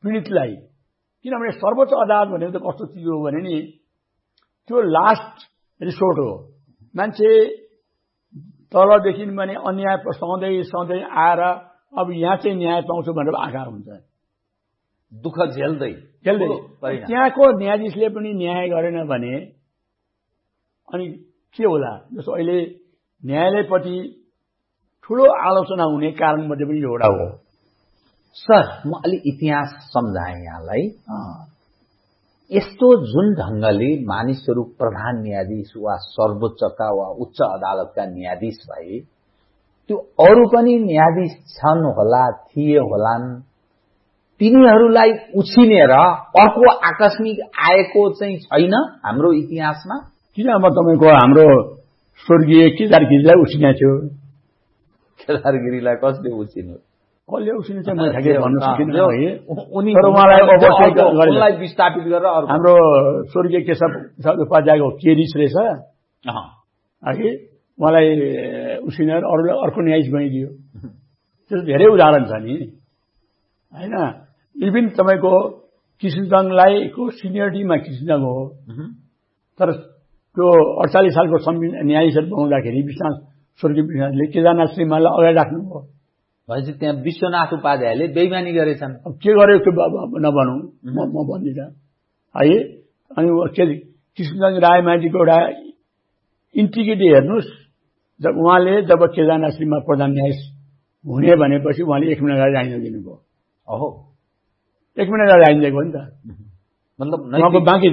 पीडितलाई, किनभने सर्वोच्च अदालत भनेको त कस्तो चिज हो भने नि त्यो लास्ट रिसोर्ट हो। मान्छे तलदेखि भने अन्याय सधैँ आएर अब यहाँ चाहिँ न्याय पाउँछु भनेर आकार हुन्छ, दुःख झेल्दै। त्यहाँको न्यायाधीशले पनि न्याय गरेन भने अनि के होला? जस्तो अहिले न्यायालयप्रति ठूलो आलोचना हुने कारण मध्ये पनि एउटा हो। सर, म अलि इतिहास सम्झाएँ यहाँलाई। यस्तो जुन ढंगले मानिसहरू प्रधान न्यायाधीश वा सर्वोच्चका वा उच्च अदालतका न्यायाधीश भए, त्यो अरू पनि न्यायाधीश छन् होला, थिए होलान्, तिनीहरूलाई उछिनेर अर्को आकस्मिक आएको चाहिँ छैन हाम्रो इतिहासमा? किन अब तपाईको हाम्रो स्वर्गीय केदार गिरीलाई उछिनेको थियो? केदार गिरीलाई कसले उछिन्यो? कसले उछिन्यो चाहिँ मैले ठ्याक्कै भन्न सकिनँ है। तर उहाँलाई उनलाई विस्थापित गरेर हाम्रो स्वर्गीय केशव प्रसाद उपाध्यायको केरिस रहेछ है, उहाँलाई उछिनेर अरूलाई अर्को न्यायाधीश बनाइदियो। त्यस्तो धेरै उदाहरण छ नि हैन। इभन तपाईको किशनजङलाई को सिनियरिटीमा किशनजङ हो, तर त्यो 48 सालको संविधान न्यायाधीश बनाउँदाखेरि विश्वनाथ स्वर्गीय विश्वनाथले केदारनाथ श्रीमानलाई अगाडि राख्नुभयो। भनेपछि त्यहाँ विश्वनाथ उपाध्यायले बेइमानी गरेछन्। अब के गर्यो त्यो नभनौँ, म भन्दिनँ है। अनि किशनजङ रायमाझीको एउटा इन्टिग्रिटी हेर्नुहोस्, जब केदारनाथ श्रीमा प्रधान न्यायाधीश हुने भनेपछि उहाँले 1 महिना अगाडि राजीनामा दिनुभयो। ओहो, 1 महिना अगाडि राजीनामा दिएको हो नि त, मतलब बाँकी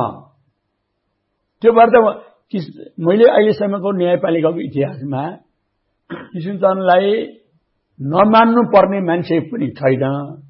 त्यो भएर त मैले अहिलेसम्मको न्यायपालिकाको इतिहासमा किशनजङलाई नमान्नु पर्ने मान्छे पनि छैन।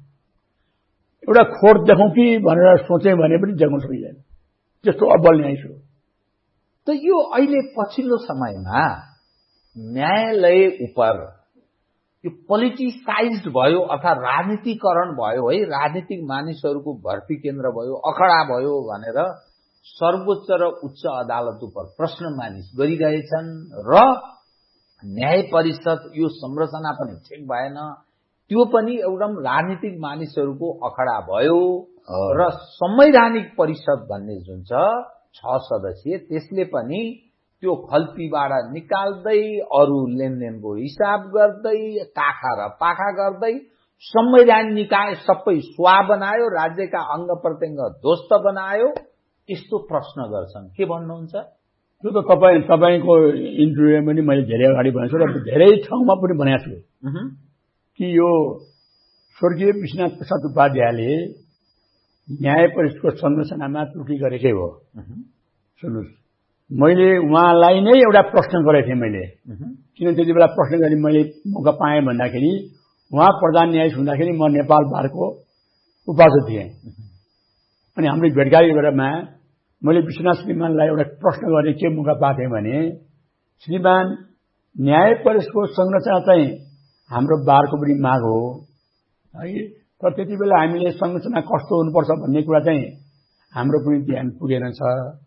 एउटा खोट देखाउँ कि भनेर सोचे भने पनि देखाउन सकिँदैन, त्यस्तो अब्बल न्यायाधीश हो। त यो अहिले पछिल्लो समयमा न्यायालय उप यो पोलिटिसाइज्ड भयो अथवा राजनीतिकरण भयो है, राजनीतिक मानिसहरूको भर्ती केन्द्र भयो, अखडा भयो भनेर सर्वोच्च र उच्च अदालत उप प्रश्न मानिस गरिरहेछन् र न्याय परिषद यो संरचना पनि ठिक भएन, त्यो पनि एउटा राजनीतिक मानिसहरूको अखडा भयो र संवैधानिक परिषद भन्ने जुन छ 6 सदस्यीय, त्यसले पनि त्यो खल्तीबाट निकाल्दै अरू लेनदेनको हिसाब गर्दै काखा र पाखा गर्दै संवैधानिक निकाय सबै स्वा बनायो, राज्यका अंग प्रत्यंग ध्वस्त बनायो। यस्तो प्रश्न गर्छन्, के भन्नुहुन्छ? त्यो त तपाईको इन्टरभ्यूमा पनि मैले धेरै अगाडि भनेको छु र धेरै ठाउँमा पनि भनेको छु कि यो स्वर्गीय विश्वनाथ प्रसाद उपाध्यायले न्याय परिषदको संरचनामा त्रुटि गरेकै हो। सुन्नुहोस्, मैले उहाँलाई नै एउटा प्रश्न गरेको थिएँ मैले, किन त्यति बेला प्रश्न गरी मैले मौका पाएँ भन्दाखेरि उहाँ प्रधान न्यायाधीश हुँदाखेरि म नेपाल बारको उपाध्यक्ष थिएँ। अनि हाम्रो भेटघाट गरेमा मैले विश्वनाथ श्रीमानलाई एउटा प्रश्न गर्ने के मौका पाएको थिएँ भने, श्रीमान न्याय परिषदको संरचना चाहिँ हाम्रो बारको पनि माग हो है, तर त्यति बेला हामीले संरचना कस्तो हुनुपर्छ भन्ने कुरा चाहिँ हाम्रो पनि ध्यान पुगेन छ।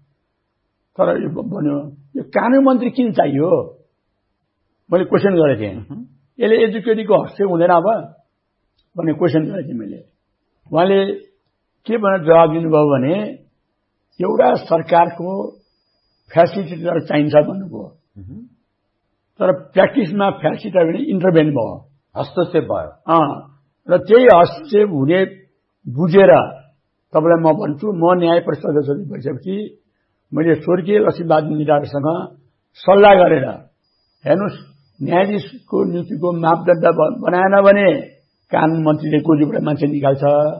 तर यो भन्यो यो कानुन मन्त्री किन चाहियो? मैले क्वेसन गरेको थिएँ, यसले एजुकेटीको हस्तक्षेप हुँदैन अब भन्ने क्वेसन गरेको थिएँ मैले। उहाँले के भनेर जवाब दिनुभयो भने एउटा सरकारको फ्यासिलिटेटर चाहिन्छ भन्नुभयो, तर प्र्याक्टिसमा फ्यासिलिटेटर पनि इन्टरभेन भयो, हस्तक्षेप भयो। र त्यही हस्तक्षेप हुने बुझेर तपाईलाई म भन्छु, म न्याय परिषद सदस्य भइसकेपछि मैले स्वर्गीय लक्ष्मीबहादुर निरालासँग सल्लाह गरेर हेर्नुहोस् न्यायाधीशको नियुक्तिको मापदण्ड बनाएन भने कानुन मन्त्रीले कोजीबाट मान्छे निकाल्छ,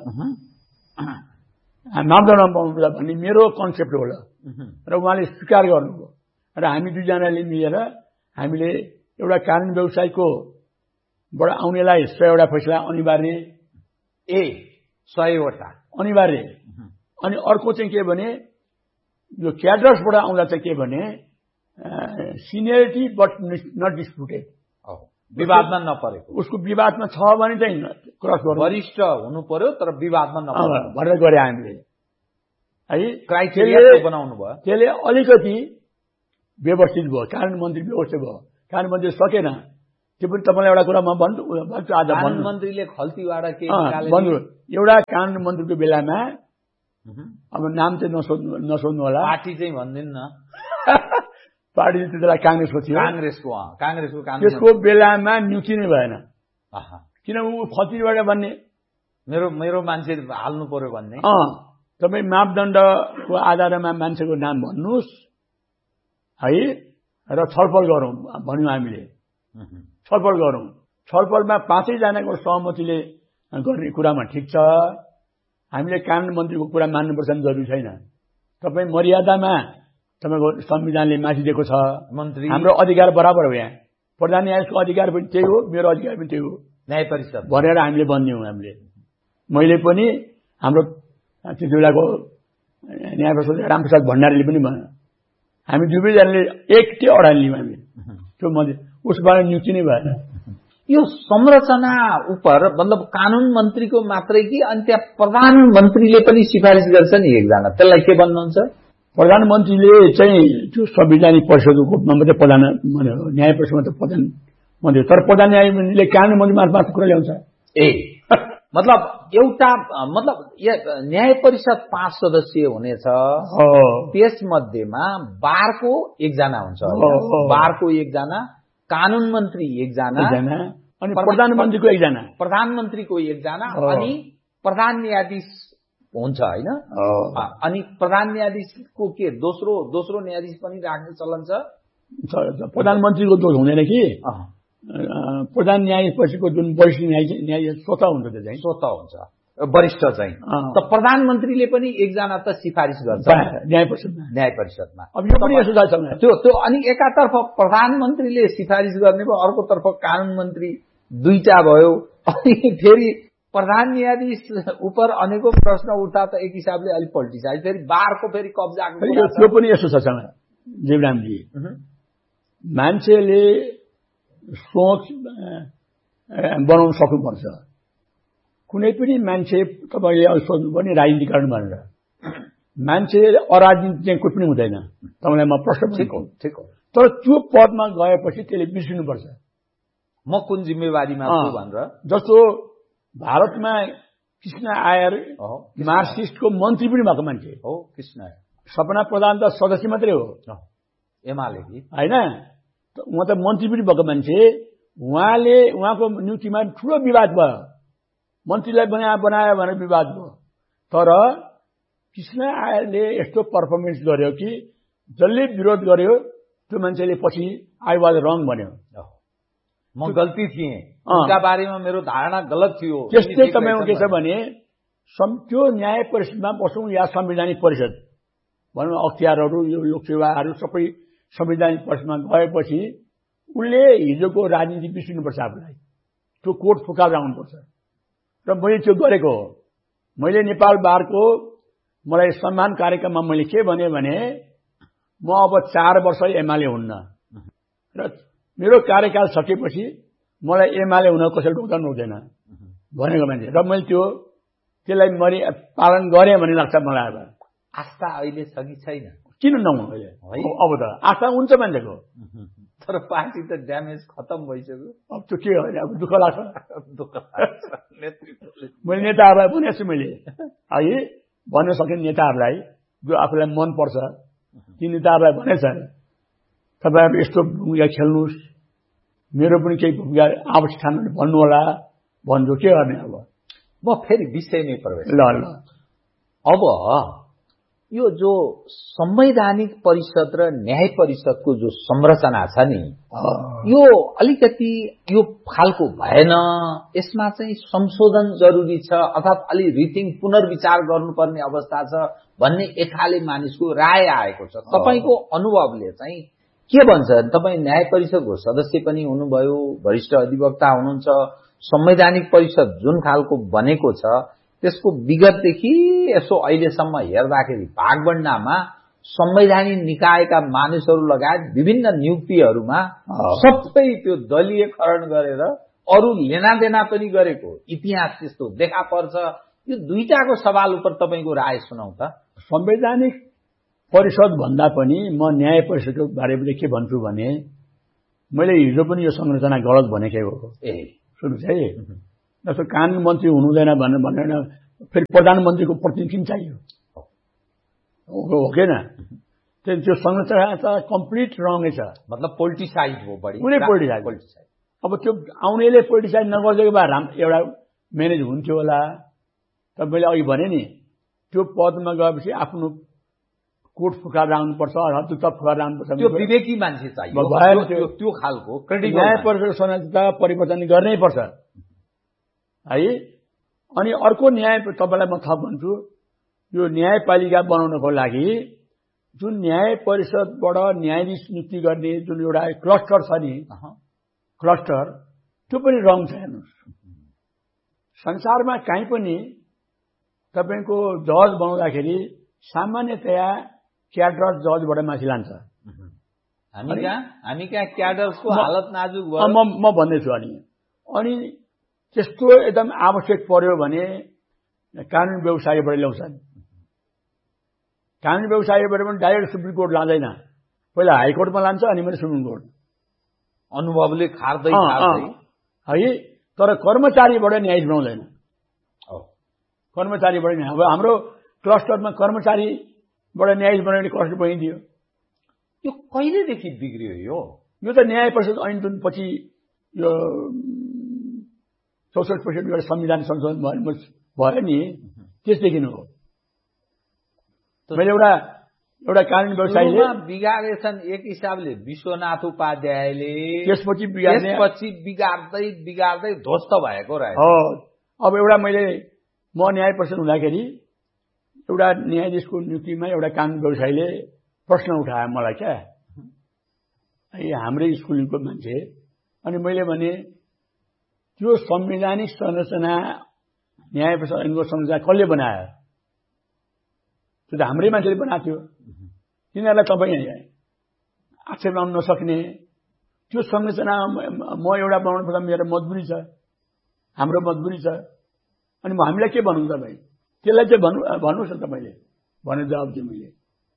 मापदण्ड बनाउनुपर्छ भन्ने मेरो कन्सेप्ट होला र उहाँले स्वीकार गर्नुभयो। र हामी दुईजनाले मिलेर हामीले एउटा कानुन व्यवसायको बाट आउनेलाई 100 वटा फैसला अनिवार्य, 100 वटा अनिवार्य। अनि अर्को चाहिँ के भने यो क्याडर्सबाट आउँदा चाहिँ के भने सिनियरिटी बट नट डिस्प्युटेड, विवादमा नपरेको, उसको विवादमा छ भने चाहिँ क्रस गर्नु, वरिष्ठ हुनु पर्यो तर विवादमा नपरेको भनेर गरे हामीले है, क्राइटेरिया बनाउनु भयो। त्यसले अलिकति व्यवस्थित भयो, कानुन मन्त्री व्यवस्थित भयो। कानुन मन्त्री सकेन, त्यो पनि तपाईँलाई एउटा कुरा म भन्छु आज कानुन मन्त्रीले खल्तीबाट के भन्नु एउटा कानुन मन्त्रीको बेलामा अब नाम चाहिँ नसोध्नु होला पार्टी चाहिँ भन्दिन न पार्टी त्यतिबेला काङ्ग्रेसको थियो काङ्ग्रेसको त्यसको बेलामा नियुक्ति नै भएन किन ऊ खल्तीबाट भन्ने मेरो मान्छे हाल्नु पर्यो भन्ने तपाईँ मापदण्डको आधारमा मान्छेको नाम भन्नुहोस् है र छलफल गरौँ भन्यौँ हामीले छलफल गरौँ छलफलमा 5 जनाको सहमतिले गर्ने कुरामा ठिक छ हामीले कानुन मन्त्रीको कुरा मान्नुपर्छ नि जरुरी छैन तपाईँ मर्यादामा तपाईँको संविधानले माथि दिएको छ मन्त्री हाम्रो अधिकार बराबर हो यहाँ प्रधान न्यायाधीशको अधिकार पनि त्यही हो मेरो अधिकार पनि त्यही हो न्याय परिषद भनेर हामीले बन्यौँ हामीले मैले पनि हाम्रो त्यति बेलाको न्याय परिषद रामप्रसाद भण्डारीले पनि भन्यो हामी दुवैजनाले एककै अडान लियौँ हामी त्यो मन्त्री उसबाट नियुक्ति नै भएन यो संरचना उप मतलब कानुन मन्त्रीको मात्रै कि अनि त्यहाँ प्रधानमन्त्रीले पनि सिफारिस गर्छ नि एकजना त्यसलाई के भन्नुहुन्छ प्रधानमन्त्रीले चाहिँ त्यो संवैधानिक परिषदको मात्रै प्रधान न्याय परिषदमा त प्रधानमन्त्री तर प्रधान न्यायमन्त्रीले कानुन मन्त्री मार्फत कुरा ल्याउँछ मतलब एउटा मतलब न्याय परिषद 5 सदस्यीय हुनेछ त्यसमध्येमा बारको एकजना हुन्छ बारको एकजना कानुन मन्त्री एकजना अनि प्रधानमन्त्रीको एकजना अनि प्रधान न्यायाधीश हुन्छ हैन अनि प्रधान न्यायाधीशको के दोस्रो न्यायाधीश पनि राख्ने चलन छ प्रधानमन्त्रीको दोष हुँदैन कि प्रधान न्यायाधीशको जुन वरिष्ठ न्यायाधीश स्वतः हुन्छ त्यो चाहिँ स्वतः हुन्छ वरिष्ठ चाहिँ त प्रधानमन्त्रीले पनि एकजना त सिफारिस गर्छ न्याय परिषदमा अब यो पनि यसो छ त्यो अनि एकातर्फ प्रधानमन्त्रीले सिफारिस गर्ने भयो अर्कोतर्फ कानुन मन्त्री दुईटा भयो अनि फेरि प्रधान न्यायाधीश उप अनेकौं प्रश्न उठ्दा त एक हिसाबले अलिक पोलिटिसाइज फेरि बारको फेरि कब्जाको त्यो पनि यसो छ जीवरामजी मान्छेले सोच बनाउन सक्नुपर्छ कुनै पनि मान्छे तपाईँले सोध्नु पर्ने राजनीतिकरण भनेर मान्छे अराजनीति चाहिँ कोही पनि हुँदैन तपाईँलाई म प्रश्न ठिक हो तर त्यो पदमा गएपछि त्यसले बिर्सिनुपर्छ म कुन जिम्मेवारीमा छु भनेर जस्तो भारतमा कृष्ण आयर मार्क्सिस्टको मन्त्री पनि भएको मान्छे हो कृष्ण सपना प्रधान त सदस्य मात्रै हो एमाले हैन उहाँ त मन्त्री पनि भएको मान्छे उहाँको नियुक्तिमा ठूलो विवाद भयो मन्त्रीलाई बनायो भनेर विवाद भयो तर कृष्ण आयरले यस्तो पर्फर्मेन्स गर्यो कि जसले विरोध गर्यो त्यो मान्छेले पछि आई वाज रङ भन्यो म गल्ती थिएँ उनका बारेमा मेरो धारणा गलत थियो त्यस्तै तपाईँको के छ भने त्यो न्याय परिषदमा बसौँ या संवैधानिक परिषद भनौँ अख्तियारहरू यो लोकसेवाहरू सबै संवैधानिक परिषदमा गएपछि उसले हिजोको राजनीति बिर्सिनुपर्छ आफूलाई त्यो कोट फुकाएर आउनुपर्छ र मैले त्यो गरेको हो मैले नेपाल बारको मलाई सम्मान कार्यक्रममा मैले के भने म अब 4 वर्ष एमाले हुन्न र मेरो कार्यकाल सकेपछि मलाई एमाले हुन कसैले रोक्न नहुँदैन भनेको मान्छे र मैले त्यसलाई पालन गरेँ भन्ने लाग्छ मलाई अब आस्था अहिले छ कि छैन किन नहुनु अहिले अब त आस्था हुन्छ मान्छेको तर पार्टी त ड्यामेज खतम भइसक्यो अब त्यो के होइन अब दुःख लाग्छ मैले नेताहरूलाई भनेको छु मैले है भन्न सकिने नेताहरूलाई जो आफूलाई मन पर्छ ती नेताहरूलाई भनेछ तपाईँहरू यस्तो भूमिका खेल्नुहोस् मेरो पनि केही भूमिका आवश्यक छ भने भन्नु होला भन्छु के गर्ने अब म फेरि विषयमै प्रवेश ल अब यो जो संवैधानिक परिषद र न्याय परिषदको जो संरचना छ नि यो अलिकति यो खालको भएन यसमा चाहिँ संशोधन जरुरी छ अर्थात् अलि रिथिङ पुनर्विचार गर्नुपर्ने अवस्था छ भन्ने एकाले मानिसको राय आएको छ तपाईको अनुभवले चाहिँ के भन्छ तपाई न्याय परिषदको सदस्य पनि हुनुभयो वरिष्ठ अधिवक्ता हुनुहुन्छ संवैधानिक परिषद जुन खालको बनेको छ त्यसको विगतदेखि यसो अहिलेसम्म हेर्दाखेरि भागबण्डामा संवैधानिक निकायका मानिसहरू लगायत विभिन्न नियुक्तिहरूमा सबै त्यो दलीयकरण गरेर अरु लेनादेना पनि गरेको इतिहास त्यस्तो देखा पर्छ यो दुईटाको सवाल उपर तपाईको राय सुनाउ त संवैधानिक परिषद भन्दा पनि म न्याय परिषदको बारेमा के भन्छु भने मैले हिजो पनि यो संरचना गलत भनेकै हो। सुन्नुहोस् है, जस्तो कानुन मन्त्री हुनुहुँदैन भनेर फेरि प्रधानमन्त्रीको प्रतिनिधि किन चाहियो? हो कि न? त्यो संरचना त कम्प्लिट रङै छ। मतलब पोलिटिसाइज हो बढी, पुरै पोलिटिसाइज। अब त्यो आउनेले पोलिटिसाइज नगरिदिएको भए एउटा म्यानेज हुन्थ्यो होला। त मैले अघि भने नि, त्यो पदमा गएपछि आफ्नो कोट फुकाएर आउनुपर्छ, जुत्ता फुकाएर आउनुपर्छ। त्यो विवेकी मान्छे चाहियो, त्यो खालको क्रेडिबल। न्याय परिषद संरचना परिवर्तन गर्नै पर्छ है। अनि अर्को न्याय तपाईलाई म थप भन्छु, यो न्यायपालिका बनाउनको लागि जुन न्याय परिषदबाट न्यायाधीश नियुक्ति गर्ने जुन एउटा क्लस्टर छ नि, क्लस्टर, त्यो पनि रङ छ। हेर्नुहोस्, संसारमा कहीँ पनि तपाईको जज बनाउँदाखेरि सामान्यतया क्याडर जजबाट माथि लान्छ। हामी कहाँ क्याडर्सको हालत नाजुक भयो। म भन्दैछु। अनि त्यस्तो एकदम आवश्यक पर्यो भने कानुन व्यवसायीबाट ल्याउँछन्। कानुन व्यवसायीबाट पनि डाइरेक्ट सुप्रिम कोर्ट लाँदैन, पहिला हाइकोर्टमा लान्छ अनि मात्रै सुप्रिम कोर्ट। अनुभवले खार्दै है। तर कर्मचारीबाट न्यायाधीश बनाउँदैन। कर्मचारीबाट न्याय। अब हाम्रो क्लस्टरमा कर्मचारीबाट न्यायाधीश बनाउने क्लस्टर बनिदियो। यो कहिलेदेखि बिग्रियो? यो त न्याय परिषद ऐन जुन पछि यो 64% एउटा संविधान संशोधन भयो नि, त्यसदेखि हो। मैले एउटा कानुन व्यवसायीले बिगारेछन् एक हिसाबले विश्वनाथ उपाध्यायले, त्यसपछि बिगार्दै ध्वस्त भएको रहेछ। अब एउटा म न्याय परिषद हुँदाखेरि एउटा न्यायाधीशको नियुक्तिमा एउटा कानुन व्यवसायीले प्रश्न उठायो मलाई, क्या हाम्रै स्कुलको मान्छे। अनि मैले भने त्यो संवैधानिक संरचना न्याय परिषद ऐनको संरचना कसले बनायो? त्यो त हाम्रै मान्छेले बनाएको थियो। तिनीहरूलाई तपाईँ आक्षेप लाउन नसक्ने त्यो संरचना म एउटा बनाउनु पर्दा मेरो मजबुरी छ, हाम्रो मजबुरी छ। अनि हामीलाई के भन्नु तपाईँ? त्यसलाई चाहिँ भन्नुहोस् न तपाईँले भने जवाब दिएँ मैले।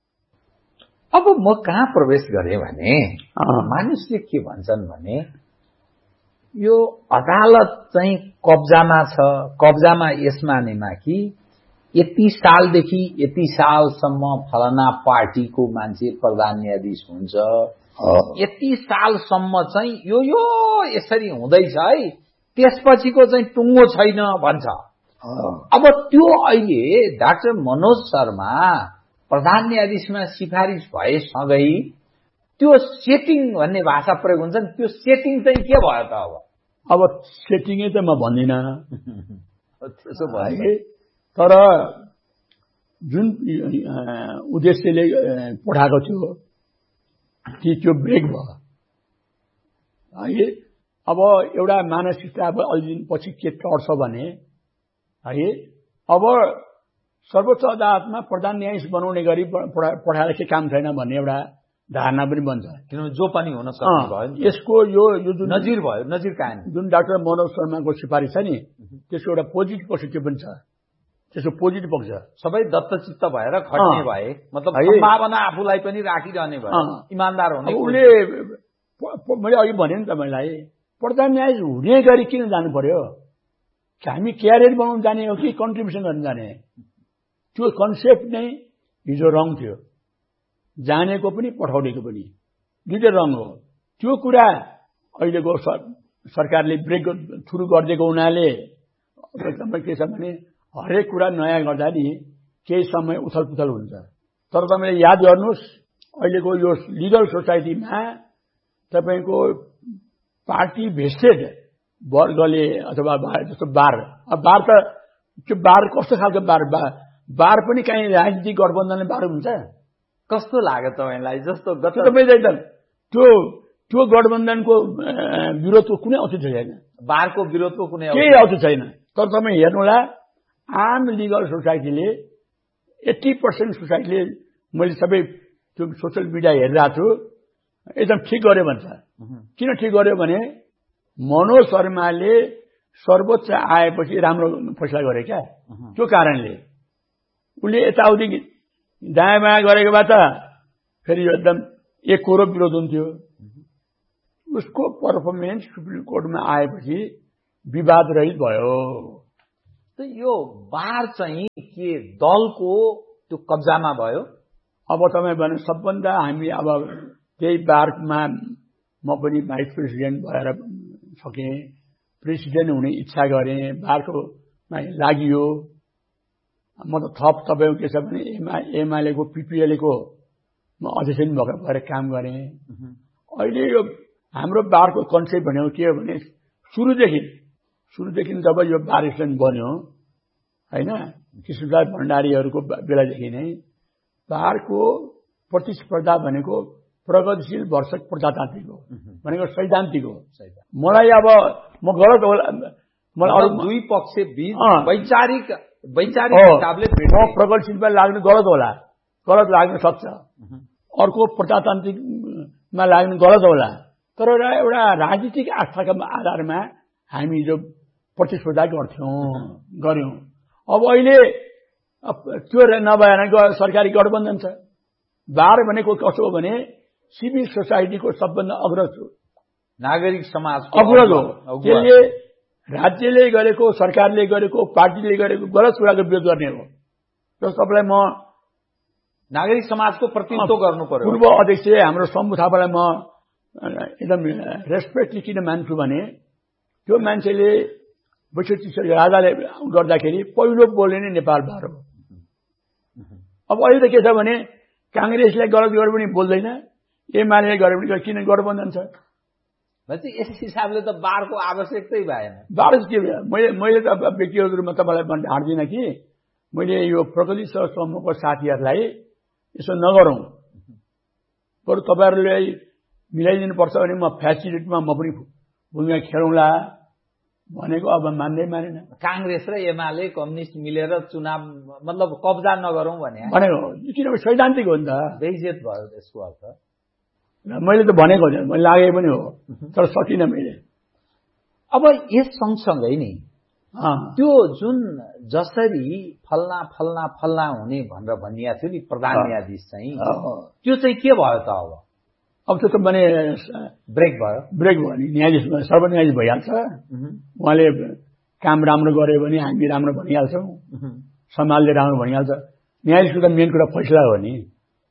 अब म कहाँ प्रवेश गरेँ भने मानिसले के भन्छन् भने यो अदालत चाहिँ कब्जामा छ। कब्जामा यस मानेमा कि यति सालदेखि यति सालसम्म फलाना पार्टीको मान्छे प्रधान न्यायाधीश हुन्छ, यति सालसम्म चाहिँ यो यसरी हुँदैछ है, त्यसपछिको चाहिँ टुङ्गो छैन भन्छ। अब त्यो अहिले डाक्टर मनोज शर्मा प्रधान न्यायाधीशमा सिफारिस भएसँगै त्यो सेटिङ भन्ने भाषा प्रयोग हुन्छ नि, त्यो सेटिङ चाहिँ के भयो त? अब सेटिङै त म भन्दिनँ त्यसो भयो। तर जुन उद्देश्यले पठाएको थियो त्यो ब्रेक भयो है। अब एउटा मानसिकता अब अलि दिन पछि के टर्छ भने है, अब सर्वोच्च अदालतमा प्रधान न्यायाधीश बनाउने गरी पठाएर के काम छैन भन्ने एउटा धारणा पनि बन्छ। किनभने जो पनि हुन सक्ने भयो यसको यो जुन नजिर भयो, नजिर कायम जुन डाक्टर मनोज शर्माको सिफारिस छ नि, त्यसको एउटा पोजिटिभ पोजिटिभ पनि छ। त्यसको पोजिटिभ पक्ष सबै दत्तचित्त भएर खट्ने भए, मतलब सम्भावना आफूलाई पनि राखिरहने भयो, इमानदार हुने। उसले मैले अघि भने नि तपाईँलाई, प्रधान न्यायाधीश हुने गरी किन जानु पर्यो? हामी क्यारियर बनाउन जाने हो कि कन्ट्रिब्युसन गर्न जाने? त्यो कन्सेप्ट नै हिजो रङ थियो, जानेको पनि पठाउनेको पनि दुईटै रङ हो। त्यो कुरा अहिलेको सरकारले ब्रेक थ्रु गरिदिएको हुनाले तपाईँ के छ भने हरेक कुरा नयाँ गर्दा नि केही समय उथलपुथल हुन्छ। तर तपाईँले याद गर्नुहोस्, अहिलेको यो लिगल सोसाइटीमा तपाईँको पार्टी भेस्टेड वर्गले अथवा जस्तो बार त त्यो बार कस्तो खालको बार पनि कहीँ राजनीतिक गठबन्धनले बार हुन्छ? कस्तो लाग्यो तपाईँलाई? जस्तो त्यो गठबन्धनको विरोधको कुनै औचित्य छैन, बारको विरोधको कुनै केही औचित्य छैन। तर तपाईँ हेर्नुहोला, आम लिगल सोसाइटीले 80% सोसाइटीले, मैले सबै त्यो सोसियल मिडिया हेरिरहेको छु, एकदम ठिक गर्यो भन्छ। किन ठिक गर्यो भने मनोज शर्माले सर्वोच्च आएपछि राम्रो फैसला गरे क्या। त्यो कारणले उसले यताउति दायाँ बायाँ गरेको भए त फेरि एकदम एक कोरो विरोध हुन्थ्यो। उसको पर्फर्मेन्स सुप्रिम कोर्टमा आएपछि विवाद रहित भयो। त यो बार चाहिँ के दलको त्यो कब्जामा भयो? अब तपाईँ भने सबभन्दा हामी अब त्यही बारमा म पनि भाइस प्रेसिडेन्ट भएर सकेँ, प्रेसिडेन्ट हुने इच्छा गरेँ, बारको लागियो। म त थप तपाईँको के छ भने एमालेको पिपिएलको म अध्यक्ष भएर काम गरेँ। अहिले यो हाम्रो बारको कन्सेप्ट भनेको के हो भने सुरुदेखि जब यो बार स्ट्यान्ड बन्यो हैन, कृष्णदास भण्डारीहरूको बेलादेखि नै बारको प्रतिस्पर्धा भनेको प्रगतिशील भर्सक प्रजातान्त्रिक हो, भनेको सैद्धान्तिक हो। मलाई अब म गलत होला, मलाई अरू दुई पक्ष बीच वैचारिक हिसाबले प्रगतिशीलमा लाग्नु गलत होला, गलत लाग्न सक्छ, अर्को प्रजातान्त्रिकमा लाग्नु गलत होला, तर एउटा राजनीतिक आस्थाका आधारमा हामी जो प्रतिस्पर्धा गर्यौं। अब अहिले त्यो नभएर सरकारी गठबन्धन छ। बार भनेको कसो हो भने सिभिल सोसाइटीको सबभन्दा अग्रज हो, नागरिक समाज अग्रज हो। त्यसले राज्यले गरेको, सरकारले गरेको, पार्टीले गरेको गलत कुराको विरोध गर्ने हो। जस्तो तपाईँलाई म नागरिक समाजको प्रतिनिधित्व गर्नु पर्यो। पूर्व अध्यक्ष हाम्रो शम्भु थापालाई म एकदम रेस्पेक्टले किन मान्छु भने त्यो मान्छेले 62 राजाले गर्दाखेरि पहिलो बोल्ने नै नेपाल बार हो। अब अहिले त के छ भने कांग्रेसले गलत गरे पनि बोल्दैन, एमाले गरे पनि किन गठबन्धन छ। यस हिसाबले त बारको आवश्यकतै भएन। बार के मैले त व्यक्तिगत रूपमा तपाईँलाई ढाँट्दिनँ कि मैले यो प्रगतिशील समूहको साथीहरूलाई यसो नगरौँ, बरु तपाईँहरूले मिलाइदिनुपर्छ भने म फ्यासिलिटीमा म पनि भूमिका खेलौँला भनेको अब मानेन। कांग्रेस र एमाले कम्युनिस्ट मिलेर चुनाव मतलब कब्जा नगरौँ भनेको किनभने सैद्धान्तिक हो नि त। बेइज्जत भयो त्यसको अर्थ। मैले त भनेको मैले लागे पनि हो, तर सकिनँ मैले। अब यस सँगसँगै नि त्यो जुन जसरी फल्ना फल्ना फल्ना हुने भनेर भनिया थियो नि प्रधान न्यायाधीश चाहिँ, त्यो चाहिँ के भयो त? अब त्यो त भने ब्रेक भयो नि, न्यायाधीश सर्वन्यायाधीश भइहाल्छ। उहाँले काम राम्रो गरे भने हामी राम्रो भनिहाल्छौँ, समाजले राम्रो भनिहाल्छ। न्यायाधीशको त मेन कुरा फैसला हो नि।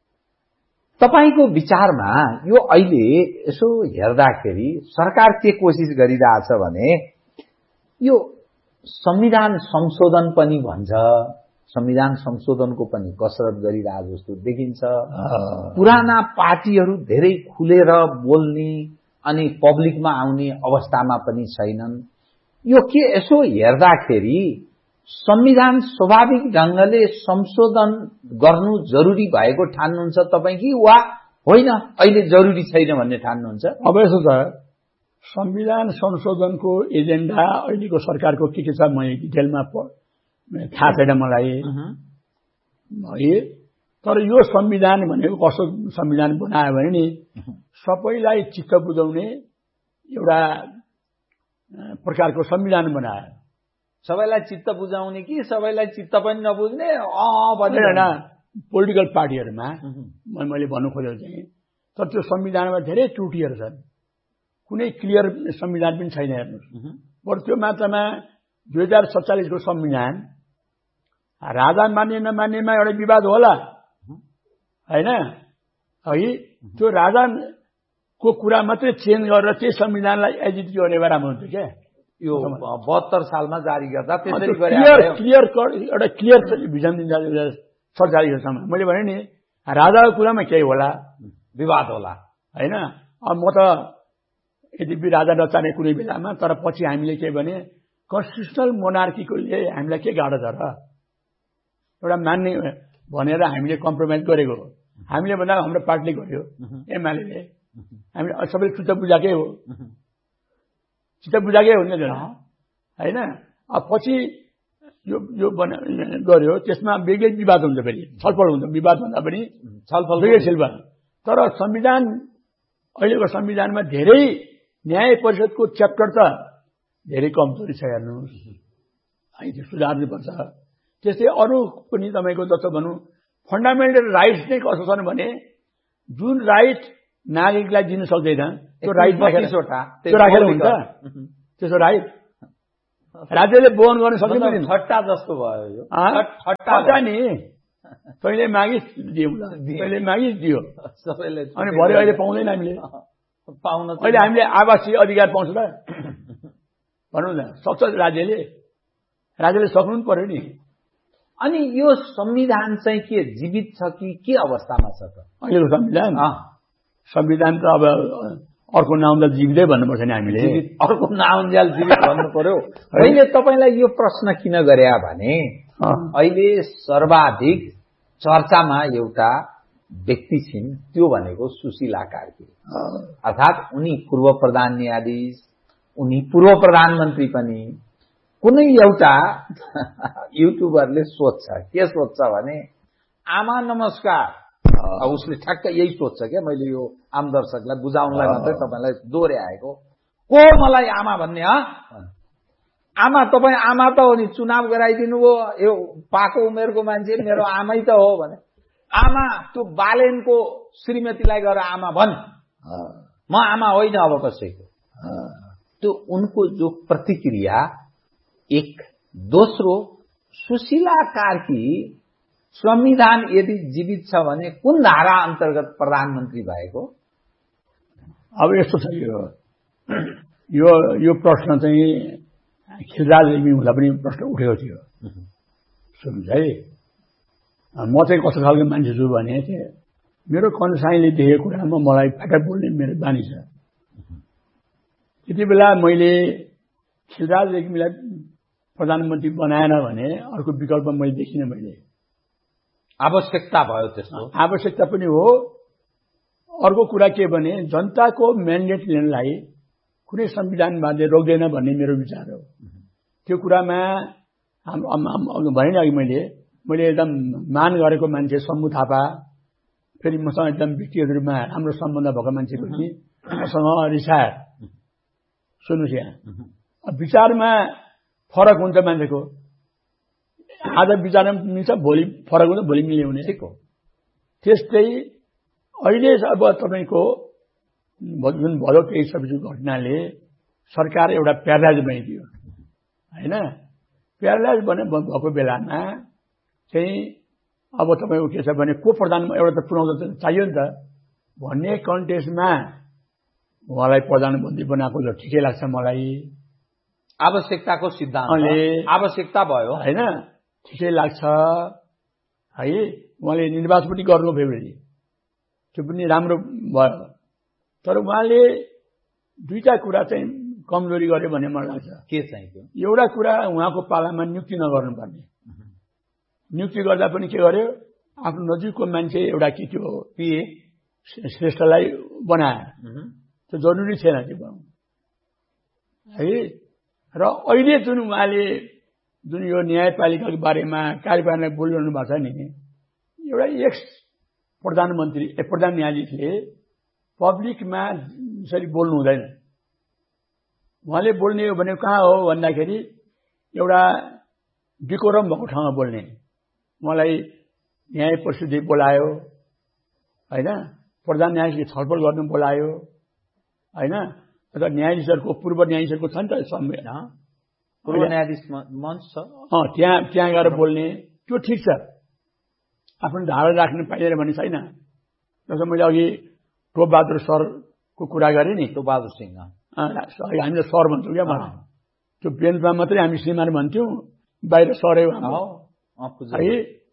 तपाईको विचारमा यो अहिले यसो हेर्दाखेरि सरकार के कोसिस गरिरहेछ भने यो संविधान संशोधन पनि भन्छ, संविधान संशोधनको पनि कसरत गरिरहेको जस्तो देखिन्छ। पुराना पार्टीहरू धेरै खुलेर बोल्ने अनि पब्लिकमा आउने अवस्थामा पनि छैनन्। यो के यसो हेर्दाखेरि संविधान स्वाभाविक ढंगले संशोधन गर्नु जरुरी भएको ठान्नुहुन्छ तपाईँ कि वा होइन अहिले जरुरी छैन भन्ने ठान्नुहुन्छ? अब यसो छ, संविधान संशोधनको एजेन्डा अहिलेको सरकारको के छ म डिटेलमा थाहा छैन मलाई है। तर यो संविधान भनेको कस्तो संविधान बनायो भने नि सबैलाई चित्त बुझाउने एउटा प्रकारको संविधान बनायो। सबैलाई चित्त बुझाउने कि सबैलाई चित्त पनि नबुझ्ने भनेर पोलिटिकल पार्टीहरूमा मैले भन्नु खोजेको चाहिँ। तर त्यो संविधानमा धेरै त्रुटिहरू छन्, कुनै क्लियर संविधान पनि छैन। हेर्नुहोस्, बरु त्यो मात्रामा 2047 को संविधान राजा मान्ने नमान्नेमा एउटा विवाद होला हैन है। त्यो राजाको कुरा मात्रै चेन्ज गरेर त्यही संविधानलाई एडिट गर्ने भए राम्रो हुन्थ्यो क्या। यो 72 सालमा जारी गर्दा त्यसरी गरे क्लियर एउटा क्लियर भिजन दिन्छ 47 सम्म। मैले भने नि राजाको कुरामा केही होला, विवाद होला हैन। अब म त यद्यपि राजा नचाने कुनै बेलामा, तर पछि हामीले के भने कन्स्टिट्युसनल मोनार्कीकोले हामीलाई के गाह्रो छ र एउटा मान्ने भनेर हामीले कम्प्रोमाइज गरेको। हामीले भन्दा हाम्रो पार्टीले गर्यो, एमाले हामीले सबै चित्त बुझाएकै हो, चित्त बुझाएकै हो नि हैन। अब पछि यो गर्यो, त्यसमा बेग्लै विवाद हुन्छ, फेरि छलफल हुन्छ। विवाद भन्दा पनि छलफल बेग्लै छलफल। तर संविधान अहिलेको संविधानमा धेरै न्याय परिषदको च्याप्टर त धेरै कमजोरी छ। हेर्नुहोस्, अहिले सुधार्नुपर्छ। त्यस्तै अरू पनि तपाईँको जस्तो भनौँ फन्डामेन्टल राइट्स नै कस्तो छन् भने जुन राइट नागरिकलाई दिन सक्दैन त्यो राइट राखेर हुन्छ त्यसो राइट राज्यले वहन गर्न सक्दैन ठट्टा जस्तो भयो यो ठट्टा नि पहिले मागिस दियो पहिले मागिस दियो सबैले अनि भरे अहिले पाउँदैन हामीले पाउन अहिले हामीले आवासीय अधिकार पाउँछ त भनौँ न सक्छ राज्यले सक्नु पर्यो नि अनि यो संविधान चाहिँ के जीवित छ कि के अवस्थामा छ त अहिलेको संविधान त अब अर्को नाउँ त जीवितै भन्नुपर्छ नि हामीले अर्को नाउन्जेल जीवित भन्नु पर्यो मैले तपाईलाई यो प्रश्न किन गरे भने अहिले सर्वाधिक चर्चामा एउटा व्यक्ति छिन् त्यो भनेको सुशीला कार्की अर्थात् उनी पूर्व प्रधान न्यायाधीश उनी पूर्व प्रधानमन्त्री पनि कुनै एउटा युट्युबरले सोध्छ के सोध्छ भने आमा नमस्कार उसले ठ्याक्क यही सोध्छ क्या मैले यो आम दर्शकलाई बुझाउनलाई मात्रै तपाईलाई दोहोर्याएको को मलाई आमा भन्ने आमा तपाईँ आमा त हो नि चुनाव गराइदिनु भयो यो पाको उमेरको मान्छे मेरो आमै त हो भने आमा त्यो बालेनको श्रीमतीलाई गएर आमा भन् म आमा होइन अब कसैको त्यो उनको जो प्रतिक्रिया एक दोस्रो सुशीला कार्की संविधान यदि जीवित छ भने कुन धारा अन्तर्गत प्रधानमन्त्री भएको अब यस्तो छ यो प्रश्न चाहिँ खिलराज रेग्मी हुँदा पनि प्रश्न उठेको थियो सुन्नुहोस् है म चाहिँ कस्तो खालको मान्छे छु भने मेरो कन्साइनले देखेको कुरामा मलाई फाटा बोल्ने मेरो बानी छ त्यति बेला मैले खिलराज रेग्मीलाई प्रधानमन्त्री बनाएन भने अर्को विकल्प मैले देखिनँ मैले आवश्यकता भयो त्यस्तो आवश्यकता पनि हो अर्को कुरा के भने जनताको म्यान्डेट लिनलाई कुनै संविधानवादले रोक्दैन भन्ने मेरो विचार हो त्यो कुरामा भने नि अघि मैले एकदम मान गरेको मान्छे शम्भु थापा फेरि मसँग एकदम व्यक्तिगत रूपमा राम्रो सम्बन्ध भएको मान्छे पनि मसँग रिसाए सुन्नुहोस् यहाँ विचारमा फरक हुन्छ मान्छेको आज विचारमा मिल्छ भोलि फरक हुन्छ भोलि मिल्ने हुने ठिक हो त्यस्तै अहिले अब तपाईँको जुन भदौ 23 घटनाले सरकार एउटा प्यारालाइज बनाइदियो होइन प्यारालाइज भएको बेलामा चाहिँ अब तपाईँको के छ भने को प्रधान एउटा त चुनाव चाहियो नि त भन्ने कन्टेस्टमा उहाँलाई प्रधानमन्त्री बनाएको त ठिकै लाग्छ मलाई आवश्यकताको सिद्धान्तले आवश्यकता भयो होइन ठिकै लाग्छ है उहाँले निर्वाचन पनि गर्नु फेब्रुअरी त्यो पनि राम्रो भयो तर उहाँले दुईटा कुरा चाहिँ कमजोरी गर्यो भन्ने मलाई लाग्छ के चाहिँ त्यो एउटा कुरा उहाँको पालामा नियुक्ति नगर्नुपर्ने नियुक्ति गर्दा पनि के गर्यो आफ्नो नजिकको मान्छे एउटा के थियो पिए श्रेष्ठलाई बनायो त्यो जरुरी थिएन त्यो बनाउनु है र अहिले जुन उहाँले जुन यो न्यायपालिकाको बारेमा कार्यपालनलाई बोलिरहनु भएको छ नि एउटा एक्स प्रधानमन्त्री प्रधान न्यायाधीशले पब्लिकमा यसरी बोल्नु हुँदैन उहाँले बोल्ने हो भने कहाँ हो भन्दाखेरि एउटा डिकोरम भएको ठाउँमा बोल्ने मलाई न्याय परिषदले बोलायो होइन प्रधान न्यायाधीशले छलफल गर्नु बोलायो होइन र न्यायाधीशहरूको पूर्व न्यायाधीशहरूको छ नि त संविधान पूर्व न्यायाधीश मञ्च छ त्यहाँ गएर बोल्ने त्यो ठिक छ आफ्नो धारा राख्न पाइँदैन भन्ने छैन जस्तो मैले अघि टोपबहादुर सरको कुरा गरेँ नि टोपबहादुर सिंह हामीले सर भन्छौँ क्या मलाई त्यो बेन्चमा मात्रै हामी श्रीमान भन्थ्यौँ बाहिर सरै है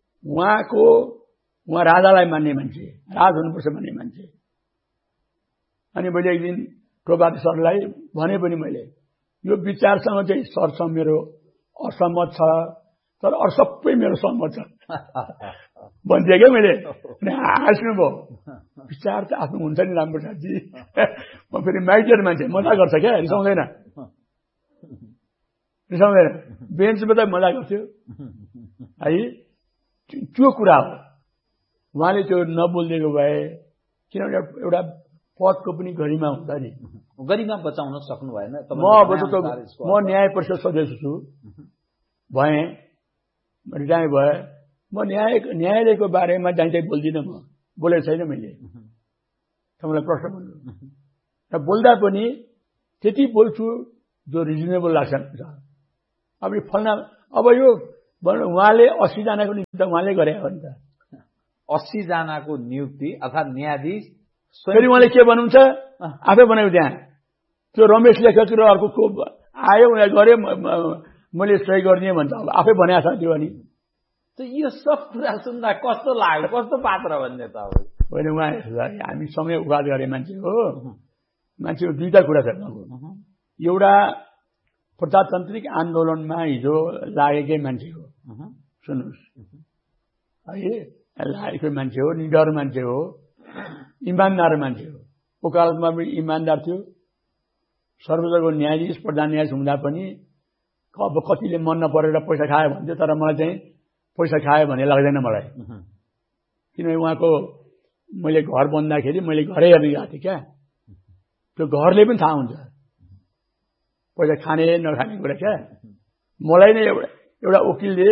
उहाँ राजालाई मान्ने मान्छे राज हुनुपर्छ भन्ने मान्छे अनि मैले एक दिन टोपबहादुर सरलाई भने पनि मैले यो विचारसँग चाहिँ सरसँग मेरो असहमत छ तर अरू सबै मेरो सहमत छ भनिदिएँ क्या मैले अनि हाँस्नुभयो विचार त आफ्नो हुन्छ नि राम्रो साथी म फेरि माइटेर मान्छे मजा गर्छ क्या रिसाउँदैन बेन्चमा त मजा गर्थ्यो है त्यो कुरा हो उहाँले त्यो नबोलिदिएको भए किनभने एउटा पदको पनि गरिमा हुन्छ नि गरिमा बचाउन सक्नु भएन म न्याय परिषद सदस्य छु भएँ रिटायर भए म न्यायालयको बारेमा जान्छ बोल्दिनँ म बोलेको छैन मैले तपाईँलाई प्रश्न भन्नु र बोल्दा पनि त्यति बोल्छु जो रिजनेबल लाग्छ। अब यो फल्ना अब यो उहाँले 80 जनाको नियुक्ति उहाँले गरे हो नि त। 80 जनाको नियुक्ति अर्थात् न्यायाधीश फेरि उहाँले के भन्नुहुन्छ आफै बनायो त्यहाँ। त्यो रमेश लेखक र अर्को को आयो उनीहरूले गरे मैले सही गरिदिएँ भन्छ। अब आफै भनेको छ त्यो। अनि यो सब कुरा सुन्दा कस्तो लाग्यो, कस्तो पात्र भन्ने त अब होइन। उहाँ हामी सँगै उपाद गरे मान्छे हो। मान्छेको दुईटा कुरा छ। एउटा प्रजातान्त्रिक आन्दोलनमा हिजो लागेकै मान्छे हो, सुन्नुहोस् है, लागेकै मान्छे हो, निडर मान्छे हो, इमान्दार मान्छे हो। वकालतमा पनि इमान्दार थियो। सर्वोच्चको न्यायाधीश प्रधान न्यायाधीश हुँदा पनि अब कतिले मन नपरेर पैसा खायो भन्थ्यो, तर मलाई चाहिँ पैसा खायो भन्ने लाग्दैन मलाई। किनभने उहाँको मैले घर बन्दाखेरि मैले घरै हेर्न गएको थिएँ क्या। त्यो घरले पनि थाहा हुन्छ पैसा खाने नखाने कुरा क्या। मलाई नै एउटा वकिलले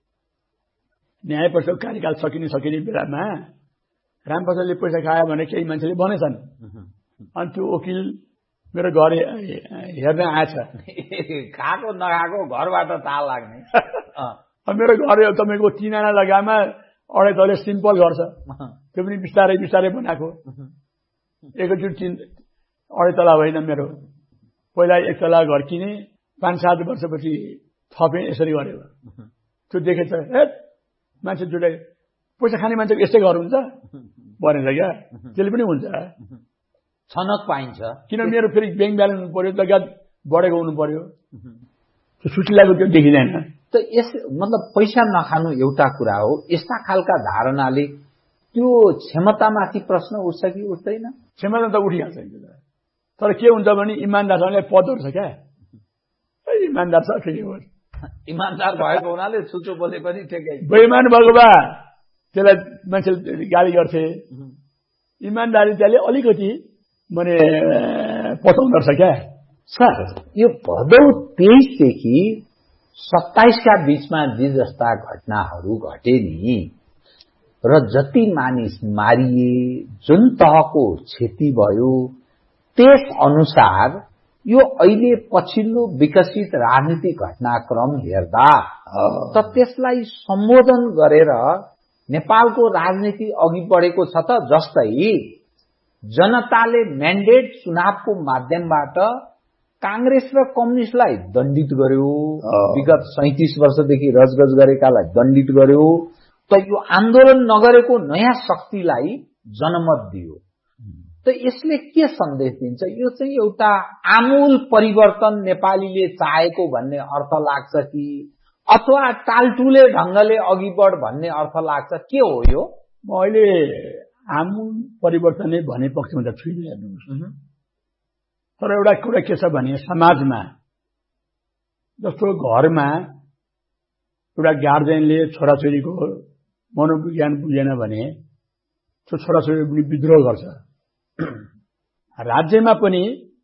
न्याय परिषदको कार्यकाल सकिने बेलामा रामप्रसादले पैसा खायो भने केही मान्छेले भनेछन्। अनि त्यो वकिल मेरो घर हेर्न आएछ। खाएको नखाएको घरबाट थाहा लाग्ने। मेरो घर तपाईँको 3 आना लगामा 2.5 तले सिम्पल घर छ। त्यो पनि बिस्तारै बिस्तारै बनाएको। एकैचोटि 2.5 तला होइन मेरो। पहिला 1 तला घर किने, 5-7 वर्षपछि थपेँ। यसरी गरेर त्यो देखेछ। मान्छे जुटे पैसा खाने मान्छेको यस्तै घर हुन्छ भनेर क्या। त्यसले पनि हुन्छ, छनक पाइन्छ। किन मेरो फेरि ब्याङ्क ब्यालेन्स हुनु पर्यो, लगायत बढेको हुनु पर्यो। त्यो सुटिलाको त्यो देखिँदैन। त यस मतलब पैसा नखानु एउटा कुरा हो। यस्ता खालका धारणाले त्यो क्षमतामाथि प्रश्न उठ्छ कि उठ्दैन? क्षमता त उठिहाल्छ। तर के हुन्छ भने इमान्दारले पदहरू छ क्या। इमान्दार छ ठिकै हो। इमान्दार भएको हुनाले छुचो बोले पनि ठिकै। बेइमान भएको भए त्यसलाई मान्छेले गाली गर्थे। इमान्दारिताले अलिकति माने पचाउँदो रहेछ क्या। सर, यो भदौ 23 देखि 27 का बीचमा जे जस्ता घटनाहरू घटे नि र जति मानिस मारिए, जुन तहको क्षति भयो, त्यस अनुसार यो अहिले पछिल्लो विकसित राजनीतिक घटनाक्रम हेर्दा त त्यसलाई सम्बोधन गरेर नेपालको राजनीति अघि बढेको छ त। जस्तै जनताले म्यान्डेट चुनावको माध्यमबाट कांग्रेस र कम्युनिस्टलाई दण्डित गर्यो। विगत 37 वर्षदेखि रजगज गरेकालाई दण्डित गर्यो। त यो आन्दोलन नगरेको नयाँ शक्तिलाई जनमत दियो। त यसले के सन्देश दिन्छ? यो चाहिँ एउटा आमूल परिवर्तन नेपालीले चाहेको भन्ने अर्थ लाग्छ कि अथवा टालटुले ढंगले अघि बढ भन्ने अर्थ लाग्छ? के हो यो? म अहिले आमूल परिवर्तन नै भन्ने पक्षमा त छुइनँ हेर्नुहोस्। तर एउटा कुरा के छ भने समाजमा जस्तो घरमा एउटा गार्जियनले छोराछोरीको मनोविज्ञान बुझेन भने त्यो छोराछोरी पनि विद्रोह गर्छ। राज्यमा पनि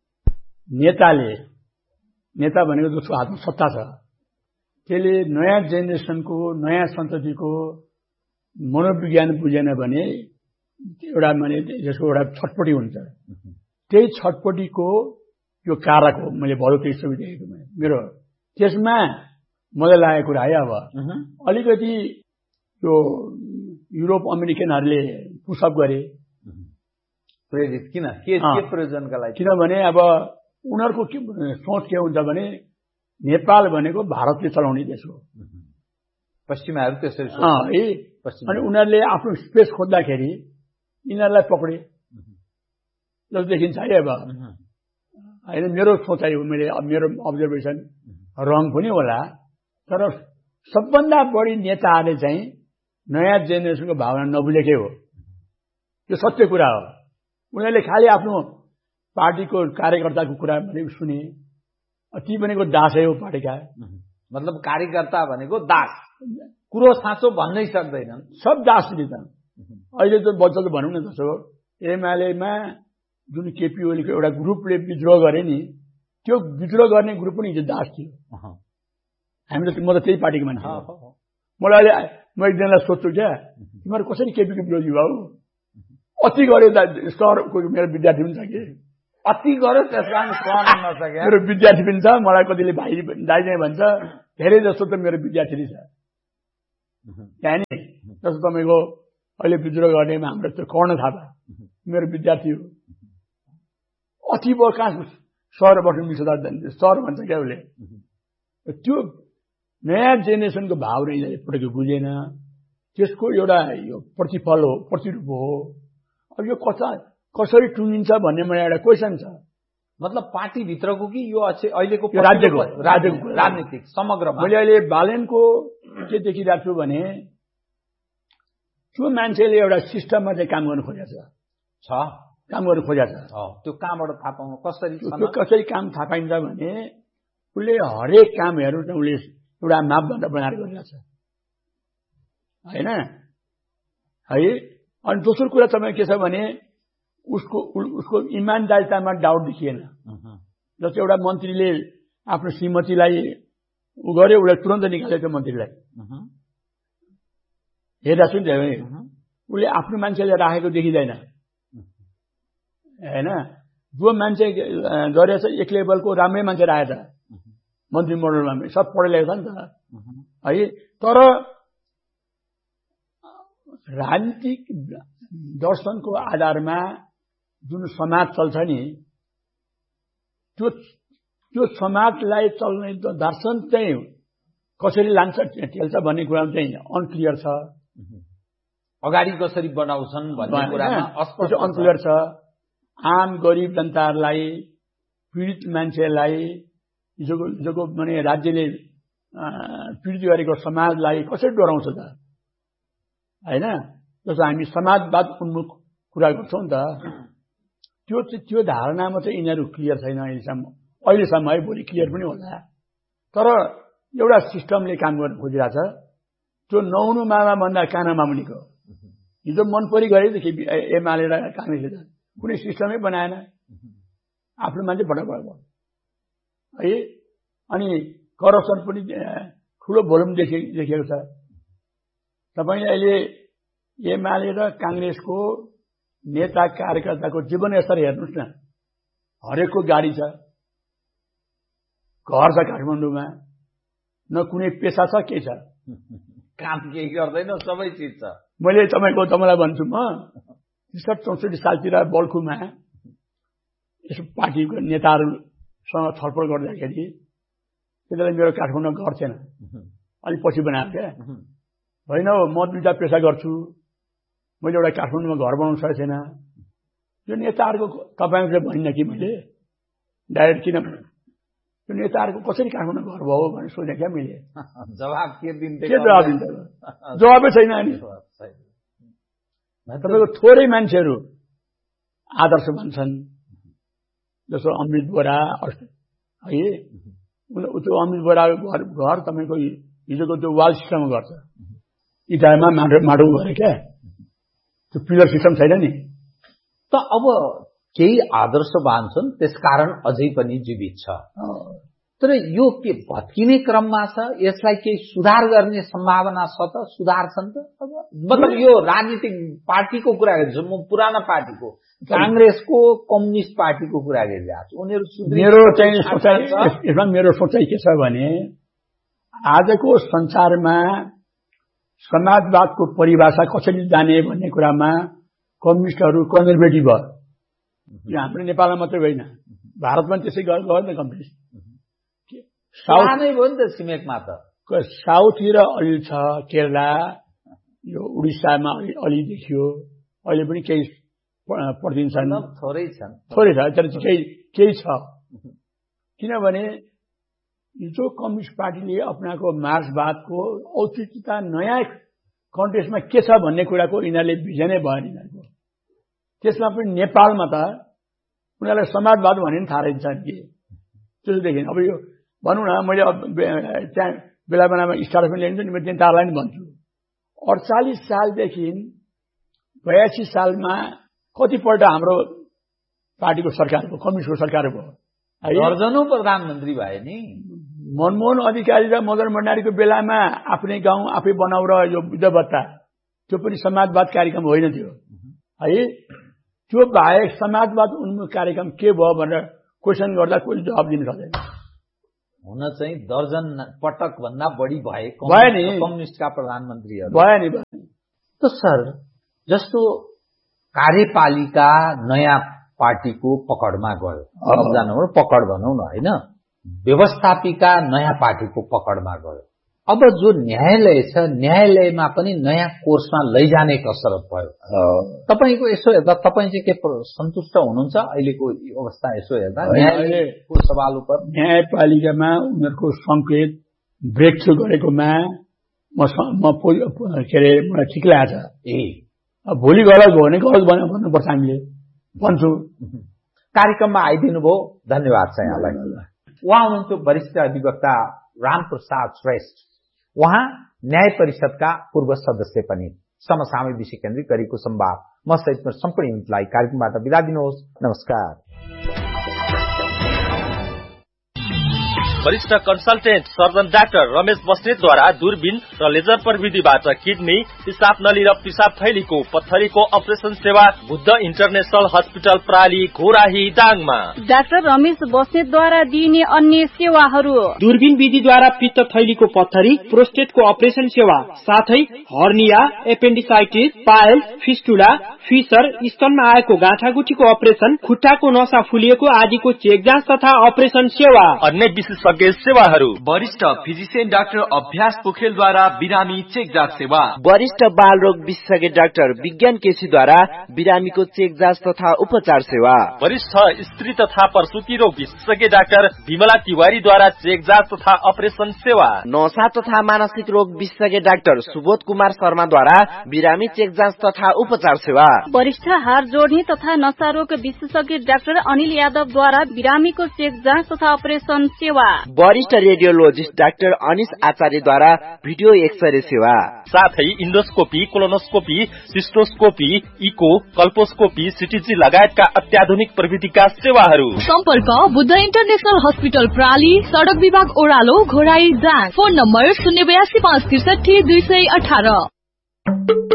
नेता भनेको जसको हातमा सत्ता छ त्यसले नयाँ जेनेरेसनको नयाँ सन्ततिको मनोविज्ञान बुझेन भने एउटा माने यसको एउटा छटपटी हुन्छ। त्यही छटपटीको यो कारक हो। मैले भलो 23 देखेको मेरो त्यसमा मलाई लागेको कुरा है। अब अलिकति यो युरोप अमेरिकनहरूले पुसअप गरे। प्रेरित किन? के प्रयोजनका लागि? किनभने अब उनीहरूको सोच के हुन्छ भने नेपाल भनेको भारतले चलाउने देश हो। पश्चिमाहरू त्यसरी सोच्छ। अनि उनीहरूले आफ्नो स्पेस खोज्दाखेरि यिनीहरूलाई पक्रे जस्तो देखिन्छ है। अब होइन मेरो सोचाइ हो, मेरो अब्जर्भेसन रङ पनि होला। तर सबभन्दा बढी नेताहरूले चाहिँ नयाँ जेनेरेसनको भावना नबुझेकै हो। यो सत्य कुरा हो। उनीहरूले खालि आफ्नो पार्टीको कार्यकर्ताको कुरा भनेको सुने। ती भनेको दासै हो पार्टीका। मतलब कार्यकर्ता भनेको दास, कुरो साँचो भन्नै सक्दैनन्, सब दास दिन्छन्। अहिले त बच्चाले भनौँ न जसो एमालेमा जुन केपी ओलीको एउटा ग्रुपले विद्रोह गरे नि, त्यो विद्रोह गर्ने ग्रुप पनि हिजो दास थियो। हामी त म त त्यही पार्टीको मान्छे हो। मलाई अहिले म एकजनालाई सोध्छु क्या, तिमीहरू कसरी केपीको विरोधी भाउ? अति गरे सरको मेरो विद्यार्थी पनि छ कि अति गर्यो त्यसमा सहन नसके मेरो विद्यार्थी पनि छ मलाई कतिले भाइ दाइ नै भन्छ धेरै जस्तो त मेरो विद्यार्थी नै छ त्यहाँ नि जस्तो तपाईँको अहिले विद्रोह गर्नेमा हाम्रो त्यो कर्ण थापा मेरो विद्यार्थी हो अति भयो कहाँ सर बस्नु मिल्छ सर भन्छ क्या उसले त्यो नयाँ जेनेरेसनको भाव यिनीहरूले पटक्कै बुझेन त्यसको एउटा यो प्रतिफल हो प्रतिरूप हो अब यो कसरी टुनिन्छ भन्ने मलाई एउटा क्वेसन छ मतलब पार्टीभित्रको कि यो अहिलेको राज्यको राजनीतिक समग्रमा मैले अहिले बालेनको के देखिरहेको छु भने त्यो मान्छेले एउटा सिस्टममा चाहिँ काम गर्नु खोजेको छ काम गर्नु खोजेको छ त्यो कहाँबाट थाहा पाउनु कसरी काम थाहा पाइन्छ भने उसले हरेक काम हेर्नु त उसले एउटा मापदण्ड बनाएर गरिरहेछ हैन है अनि दोस्रो कुरा तपाईँ के छ भने उसको इमानदारितामा डाउट देखिएन जस्तो एउटा मन्त्रीले आफ्नो श्रीमतीलाई उ गर्यो उसलाई तुरन्त निकाल्यो त्यो मन्त्रीलाई हेर्दा छु नि उसले आफ्नो मान्छेले राखेको देखिँदैन हैन जो मान्छे गरेछ एक लेभलको राम्रै मान्छे राखेछ मन्त्रीमण्डलमा सब पढेको छ नि त है तर राजनीतिक दर्शनको आधारमा जुन समाज चल्छ नि त्यो समाजलाई चल्ने दर्शन चाहिँ कसरी लान्छ टेल्छ भन्ने कुरा चाहिँ अनक्लियर छ अगाडि कसरी बनाउँछन् भन्ने कुरामा अस्पष्ट अनक्लियर छ आम गरिब जनताहरूलाई पीडित मान्छेलाई हिजोको माने राज्यले पीडित गरेको समाजलाई कसरी डराउँछ त हैन जस्तो हामी समाजवाद उन्मुख कुरा गर्छौं नि त त्यो धारणामा चाहिँ यिनीहरू क्लियर छैन अहिलेसम्म है भोलि क्लियर पनि होला तर एउटा सिस्टमले काम गर्न खोजिरहेछ त्यो नहुनु मामा भन्दा काना मामुनिको हिजो मन परि गरेदेखि एमाले र काङ्ग्रेसले कुनै सिस्टमै बनाएन आफ्नो मान्छे भटक है अनि करप्सन पनि ठुलो भोल्युम देखिएको छ तपाईले अहिले एमाले र काङ्ग्रेसको नेता कार्यकर्ताको जीवनस्तर हेर्नुस् न हरेकको गाडी छ घर छ काठमाडौँमा न कुनै पेशा छ के छ काम केही गर्दैन सबै चीज छ मैले तपाईलाई भन्छु म 64 सालतिर बल्खुमा यसो पार्टीको नेताहरूसँग छलफल गर्दाखेरि त्यसले मेरो काठमाडौँमा घर थिएन अलि पछि बनाएको क्या होइन म दुईटा पेशा गर्छु मैले एउटा काठमाडौँमा घर बनाउन सकेको छैन यो नेताहरूको तपाईले भनिन कि मैले डाइरेक्ट किन यो नेताहरूको कसरी काठमाडौँमा घर भयो भनेर सोधे क्या मैले जवाब के दिन्थे के जवाब दिन्छ जवाबै छैन नि तपाईको थोरै मान्छेहरू आदर्श भन्छन् जस्तो अमृत बोरा है त्यो अमृत बोराको घर तपाईको हिजोको त्यो वाल सिस्टममा गर्छ इटामा माटो गरे क्या त्यो पिलर सिस्टम छैन नि त अब केही आदर्शवान छन् त्यसकारण अझै पनि जीवित छ तर यो के भत्किने क्रममा छ यसलाई केही सुधार गर्ने सम्भावना छ त सुधार छन् त अब मतलब यो राजनीतिक पार्टीको कुरा गर्छु म पुराना पार्टीको कांग्रेसको कम्युनिस्ट पार्टीको कुरा गरिरहेको छु उनीहरु मेरो सोचाइ के छ भने आजको संसारमा समाजवादको परिभाषा कसरी जाने भन्ने कुरामा कम्युनिस्टहरू कन्जर्भेटिभ भयो हाम्रो नेपालमा मात्रै होइन भारतमा त्यसै गर्यो नि कम्युनिस्ट साउथ नै हो नि त छिमेकमा त साउथतिर अलि छ केरला यो उडिस्सामा अलि देखियो अहिले पनि केही पढिन्छन् थोरै छ तर केही छ किनभने जो कम्युनिस्ट पार्टीले अपनाको मार्क्सवादको औचित्यता नयाँ कन्टेक्स्टमा के छ भन्ने कुराको यिनीहरूले भिजनै भयो यिनीहरूको त्यसमा पनि नेपालमा त उनीहरूलाई समाजवाद भन्ने पनि थाहा रहेछ कि त्यसोदेखि अब यो भनौँ न मैले त्यहाँ बेला बेलामा स्टार पनि ल्याइन्छ नि म जनतालाई पनि भन्छु 48 सालदेखि 82 सालमा कतिपल्ट हाम्रो पार्टीको सरकार भयो कम्युनिस्टको सरकार भयो दर्जनौं प्रधानमन्त्री भए नि मनमोहन अधिकारी र मदन भण्डारीको बेलामा आफ्नै गाउँ आफै बनाउ र यो वृद्धभत्ता त्यो पनि समाजवाद कार्यक्रम होइन थियो है। त्यो बाहेक समाजवाद उन्मुख कार्यक्रम के भयो भनेर क्वेसन गर्दा कोही जवाब दिन सक्दैन। हुन चाहिँ दर्जन पटक भन्दा बढी भए कम्युनिस्टका प्रधानमन्त्रीहरू भयो नि। त सर जस्तो कार्यपालिका नयाँ पार्टीको पकडमा गयो, पकड भनौँ न होइन, व्यवस्थापिका नयाँ पार्टीको पकडमा गयो। अब जो न्यायालय छ न्यायालयमा पनि नयाँ कोर्समा लैजाने कसरत भयो। तपाईको यसो हेर्दा तपाईँ चाहिँ के सन्तुष्ट हुनुहुन्छ अहिलेको अवस्था यसो हेर्दा न्यायालयको सवाल उप? न्यायपालिकामा उनीहरूको संकेत ब्रेक थ्रु गरेकोमा के अरे मलाई ठिक लाग्छ। भोलि गलत भयो भने गलत भन्नुपर्छ, हामीले भन्छु। कार्यक्रममा आइदिनु भयो, धन्यवाद छ यहाँलाई। उहाँ हुनुहुन्थ्यो वरिष्ठ अधिवक्ता रामप्रसाद श्रेष्ठ। उहाँ न्याय परिषदका पूर्व सदस्य पनि। समसामयिक विषय केन्द्रित गरेको संवाद म सहित सम्पूर्ण युनिटलाई कार्यक्रमबाट बिदा दिनुहोस्। नमस्कार। वरिष्ठ कन्सल्टेन्ट सर्जन डाक्टर रमेश बस्नेतद्वारा दूरबीन र लेजर प्रविधिबाट किडनी, पिसाब नली र पिसाब थैलीको पत्थरीको अपरेसन सेवा Buddha international hospital प्राली Ghorahi दाङमा। Doctor Ramesh बस्नेतद्वारा दिइने अन्य सेवाहरू: दूरबीन विधिद्वारा पित्त थैलीको पत्थरी, प्रोस्टेटको अपरेसन सेवा, साथै hernia, appendicitis, pile, fistula, fissure, स्तनमा आएको गाँठागुठीको अपरेसन, खुट्टाको नसा फुलिएको आदिको चेक जाँच तथा अपरेसन सेवा। अन्य विशेषज्ञ सेवाहरू: वरिष्ठ फिजिशियन डाक्टर अभ्यास पोखेलद्वारा बिरामी चेक जाँच सेवा, वरिष्ठ बाल रोग विशेषज्ञ डाक्टर विज्ञान केसीद्वारा बिरामीको चेक जाँच तथा उपचार सेवा, वरिष्ठ स्त्री तथा प्रसूति रोग विशेषज्ञ डाक्टर विमला तिवारीद्वारा चेक जाँच तथा अपरेसन सेवा, नशा तथा मानसिक रोग विशेषज्ञ डाक्टर सुबोध कुमार शर्माद्वारा बिरामी चेक जाँच तथा उपचार सेवा, वरिष्ठ हार जोड्ने तथा नशा रोग विशेषज्ञ डाक्टर अनिल यादवद्वारा बिरामीको चेक जाँच तथा अपरेसन सेवा, वरिष्ठ रेडियोलोजिस्ट डाक्टर अनिश आचार्यद्वारा भिडियो एक्सरे सेवा, साथै इन्डोस्कोपी, कोलोनोस्कोपी, सिस्टोस्कोपी, इको, कल्पोस्कोपी, सिटीजी लगायतका अत्याधुनिक प्रविधिका सेवाहरू। सम्पर्क बुद्ध इन्टरनेशनल हस्पिटल प्राली, सडक विभाग ओह्रालो, घोराई दाङ। Phone number 082 563 218।